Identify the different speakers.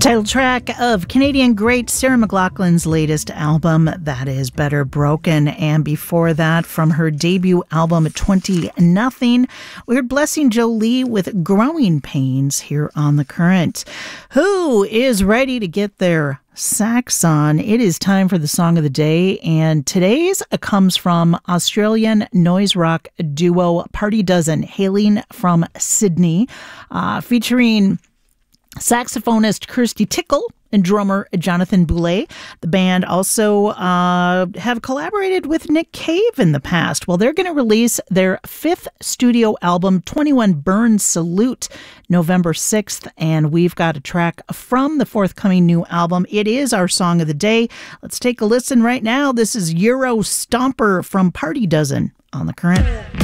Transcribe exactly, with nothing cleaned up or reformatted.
Speaker 1: Title track of Canadian great Sarah McLachlan's latest album, that is Better Broken. And before that, from her debut album, twenty nothing, we heard Blessing Jolie with Growing Pains here on The Current. Who is ready to get their sax on? It is time for the song of the day, and today's comes from Australian noise rock duo Party Dozen, hailing from Sydney, uh, featuring saxophonist Kirsty Tickle and drummer Jonathan Boulay. The band also uh, have collaborated with Nick Cave in the past. Well, they're going to release their fifth studio album, twenty-one Burns Salute, November sixth, and we've got a track from the forthcoming new album. It is our song of the day. Let's take a listen right now. This is Euro Stomper from Party Dozen on The Current.